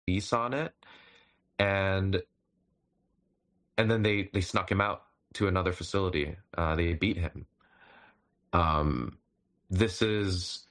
lease on it, and then they snuck him out to another facility. They beat him. Um, this is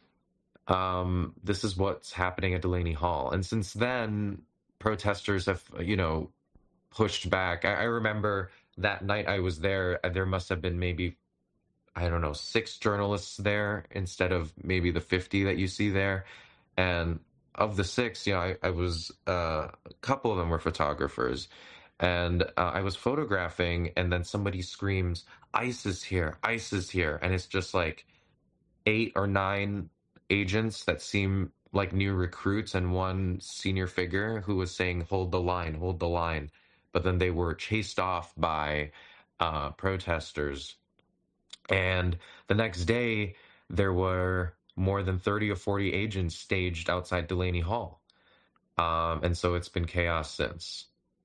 this is what's happening at Delaney Hall, and since then, protesters have pushed back. I remember that night I was there. There must have been maybe, I don't know, 6 journalists there instead of maybe the 50 that you see there. And of the 6, I was a couple of them were photographers, and I was photographing, and then somebody screams, "ICE is here! ICE is here!" And it's just like 8 or 9 agents that seem like new recruits, and one senior figure who was saying, "Hold the line, hold the line." But then they were chased off by protesters. And the next day, there were more than 30 or 40 agents staged outside Delaney Hall. And so it's been chaos since.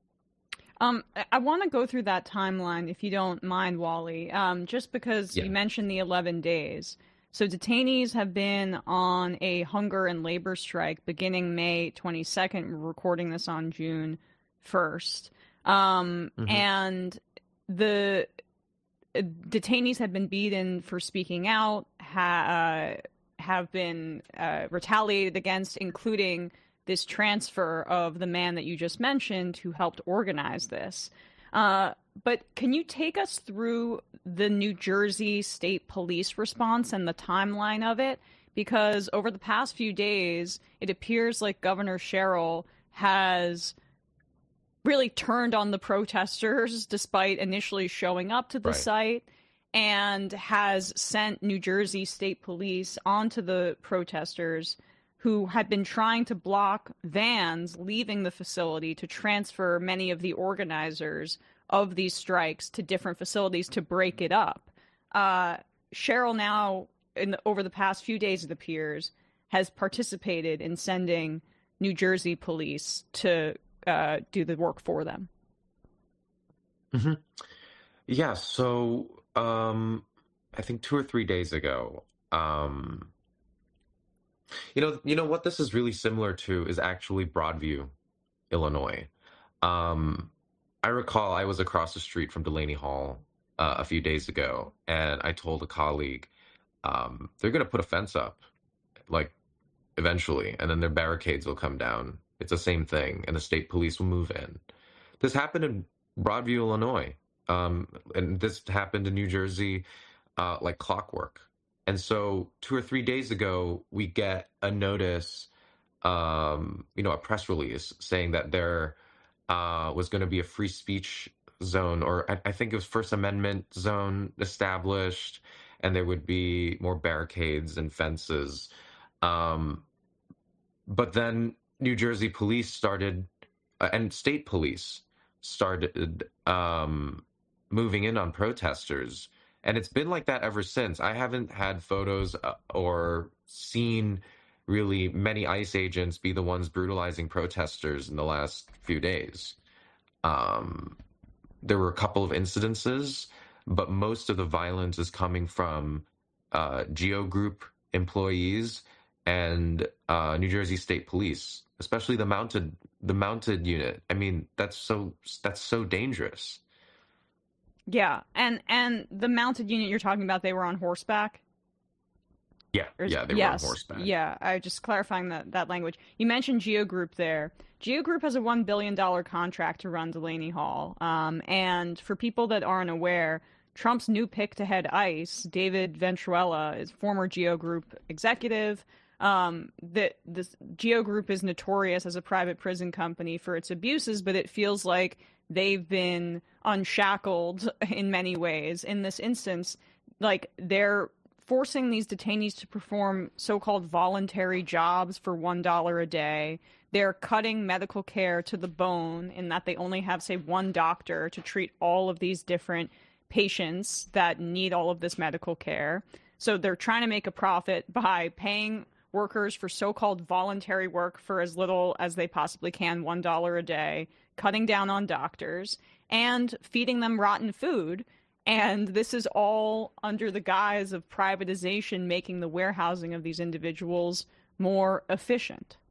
I want to go through that timeline, if you don't mind, Wally, just because you Yeah. mentioned the 11 days. So detainees have been on a hunger and labor strike beginning May 22nd. We're recording this on June 1st. Hmm. And the detainees have been beaten for speaking out, have been retaliated against, including this transfer of the man that you just mentioned who helped organize this. But can you take us through the New Jersey State Police response and the timeline of it? Because over the past few days, it appears like Governor Sherrill has really turned on the protesters despite initially showing up to the Right. site, and has sent New Jersey State Police onto the protesters who had been trying to block vans leaving the facility to transfer many of the organizers of these strikes to different facilities to break it up. Cheryl now, over the past few days, it appears, has participated in sending New Jersey police to do the work for them. Hmm. Yeah. So I think 2 or 3 days ago, you know what this is really similar to is actually Broadview, Illinois. Um, I recall I was across the street from Delaney Hall a few days ago, and I told a colleague, they're going to put a fence up, like eventually, and then their barricades will come down. It's the same thing, and the state police will move in. This happened in Broadview, Illinois, and this happened in New Jersey, like clockwork. And so 2 or 3 days ago, we get a notice, a press release saying that there was going to be a free speech zone, or I think it was First Amendment zone established, and there would be more barricades and fences. Um, but then New Jersey police started, and state police started moving in on protesters. And it's been like that ever since. I haven't had photos or seen really many ICE agents be the ones brutalizing protesters in the last few days. Um, there were a couple of incidences, but most of the violence is coming from Geo Group employees and New Jersey State Police, especially the mounted unit. I mean, that's so dangerous. Yeah, and the mounted unit you're talking about, they were on horseback. Yeah, yeah, they were on Yes, horseback. yeah. I just clarifying that language. You mentioned Geo Group there. Geo Group has a $1 billion contract to run Delaney Hall. And for people that aren't aware, Trump's new pick to head ICE, David Ventrella, is former Geo Group executive. That this Geo Group is notorious as a private prison company for its abuses, but it feels like they've been unshackled in many ways. In this instance, like they're forcing these detainees to perform so-called voluntary jobs for $1 a day. They're cutting medical care to the bone in that they only have, say, one doctor to treat all of these different patients that need all of this medical care. So they're trying to make a profit by paying workers for so-called voluntary work for as little as they possibly can, $1 a day, cutting down on doctors, and feeding them rotten food. And this is all under the guise of privatization, making the warehousing of these individuals more efficient.